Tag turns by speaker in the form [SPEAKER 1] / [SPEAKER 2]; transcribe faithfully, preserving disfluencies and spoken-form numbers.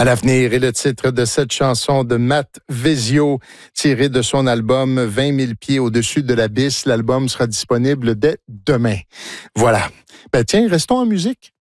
[SPEAKER 1] À l'avenir, et le titre de cette chanson de Matt Vezio, tiré de son album vingt mille pieds au-dessus de l'abysse. L'album sera disponible dès demain. Voilà. Ben tiens, restons en musique.